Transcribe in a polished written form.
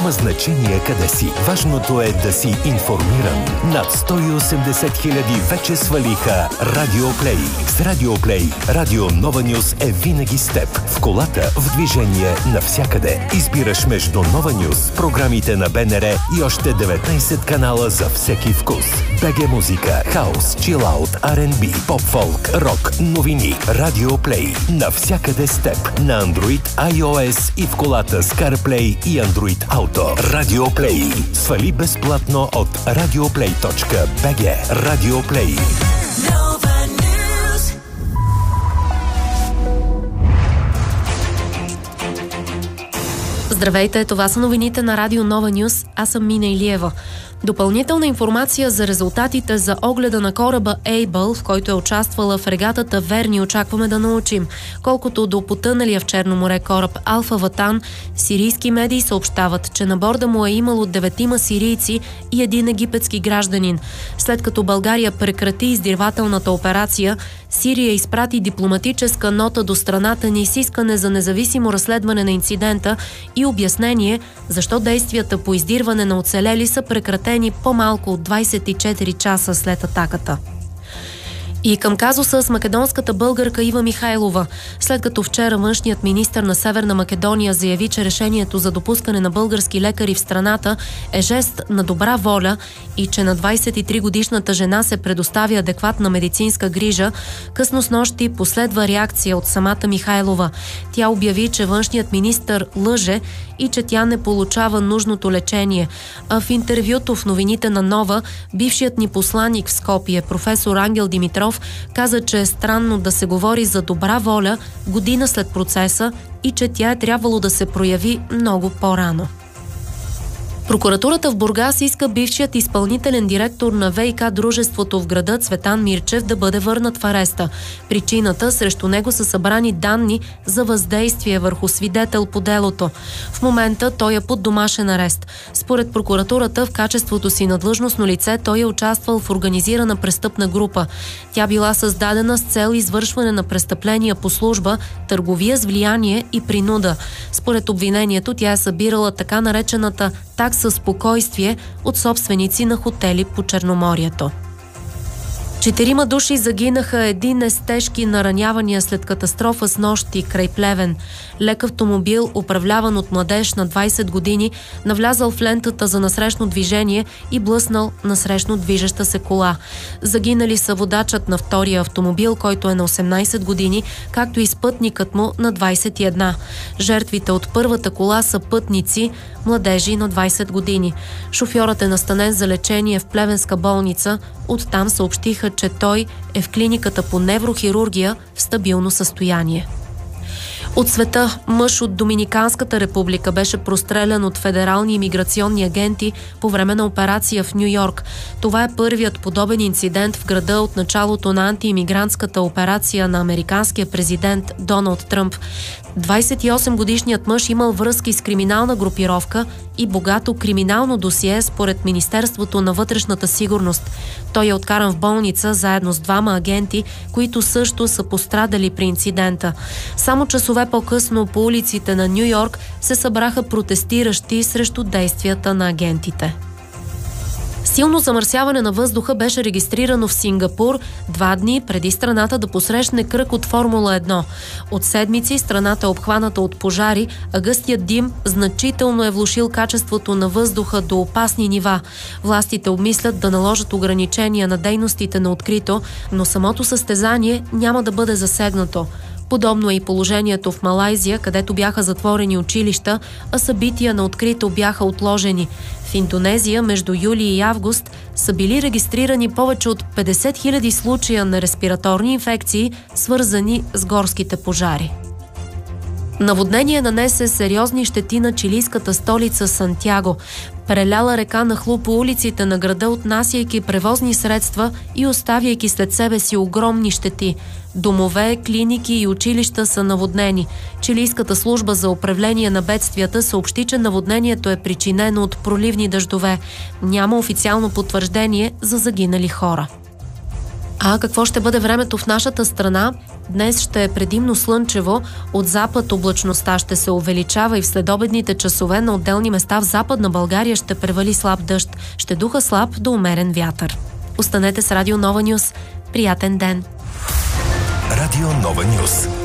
Няма значение къде си. Важното е да си информиран. Над 180 хиляди вече свалиха Радиоплей. С Радиоплей Радио Нова Нюс е винаги с теб. В колата, в движение, навсякъде. Избираш между Нова Нюс, програмите на БНР и още 19 канала за всеки вкус. БГ музика, хаус, чилаут, R&B, поп-фолк, рок, новини. Радиоплей. Навсякъде с теб. На Android, iOS и в колата с CarPlay и Android Auto. Радиоплей. Свали безплатно от radioplay.bg. Радиоплей. Здравейте, това са новините на Радио Нова Нюс. Аз съм Мина Илиева. Допълнителна информация за резултатите за огледа на кораба Ейбъл, в който е участвала фрегатата Верни, очакваме да научим. Колкото до потъналия в Черно море кораб Алфа Ватан, сирийски медии съобщават, че на борда му е имало 9 сирийци и един египетски гражданин. След като България прекрати издирвателната операция, Сирия изпрати дипломатическа нота до страната ни с искане за независимо разследване на инцидента и обяснение защо действията по издирване на оцелели са прекратени по-малко от 24 часа след атаката. И към казуса с македонската българка Ива Михайлова. След като вчера външният министър на Северна Македония заяви, че решението за допускане на български лекари в страната е жест на добра воля и че на 23-годишната жена се предоставя адекватна медицинска грижа, късно снощи последва реакция от самата Михайлова. Тя обяви, че външният министър лъже и че тя не получава нужното лечение. А в интервюто в новините на Нова, бившият ни посланик в Скопие, професор Ангел Димитров, каза, че е странно да се говори за добра воля година след процеса и че тя е трябвало да се прояви много по-рано. Прокуратурата в Бургас иска бившият изпълнителен директор на ВиК дружеството в града Цветан Мирчев да бъде върнат в ареста. Причината: срещу него са събрани данни за въздействие върху свидетел по делото. В момента той е под домашен арест. Според прокуратурата, в качеството си на длъжностно лице, той е участвал в организирана престъпна група. Тя била създадена с цел извършване на престъпления по служба, търговия с влияние и принуда. Според обвинението, тя е събирала така наречената такса спокойствие от собственици на хотели по Черноморието. 4 души загинаха, 1 е с тежки наранявания след катастрофа с нощи край Плевен. Лек автомобил, управляван от младеж на 20 години, навлязал в лентата за насрещно движение и блъснал насрещно движеща се кола. Загинали са водачът на втория автомобил, който е на 18 години, както и спътникът му на 21. Жертвите от първата кола са пътници, младежи на 20 години. Шофьорът е настанен за лечение в Плевенска болница. Оттам съобщиха, че той е в клиниката по неврохирургия в стабилно състояние. От света, мъж от Доминиканската република беше прострелян от федерални имиграционни агенти по време на операция в Ню-Йорк. Това е първият подобен инцидент в града от началото на антиимигрантската операция на американския президент Доналд Тръмп. 28-годишният мъж имал връзки с криминална групировка и богато криминално досие според Министерството на вътрешната сигурност. Той е откаран в болница заедно с 2 агенти, които също са пострадали при инцидента. Само часове по-късно по улиците на Ню-Йорк се събраха протестиращи срещу действията на агентите. Силно замърсяване на въздуха беше регистрирано в Сингапур 2 дни преди страната да посрещне кръг от Формула 1. От седмици страната е обхваната от пожари, а гъстият дим значително е влошил качеството на въздуха до опасни нива. Властите обмислят да наложат ограничения на дейностите на открито, но самото състезание няма да бъде засегнато. Подобно е и положението в Малайзия, където бяха затворени училища, а събития на открито бяха отложени. В Индонезия между юли и август са били регистрирани повече от 50 000 случая на респираторни инфекции, свързани с горските пожари. Наводнение нанесе сериозни щети на чилийската столица Сантяго. Преляла река нахлу по улиците на града, отнасяйки превозни средства и оставяйки след себе си огромни щети. Домове, клиники и училища са наводнени. Чилийската служба за управление на бедствията съобщи, че наводнението е причинено от проливни дъждове. Няма официално потвърждение за загинали хора. А какво ще бъде времето в нашата страна? Днес ще е предимно слънчево. От запад облачността ще се увеличава и в следобедните часове на отделни места в Западна България ще превали слаб дъжд. Ще духа слаб до умерен вятър. Останете с Радио Нова Нюс. Приятен ден! Радио Нова Нюс.